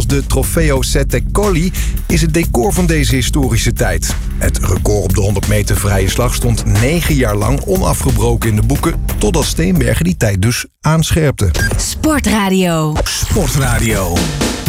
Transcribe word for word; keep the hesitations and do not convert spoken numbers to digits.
als de Trofeo Sette Colli is het decor van deze historische tijd. Het record op de honderd meter vrije slag stond negen jaar lang onafgebroken in de boeken, totdat Steenbergen die tijd dus aanscherpte. Sportradio. Sportradio.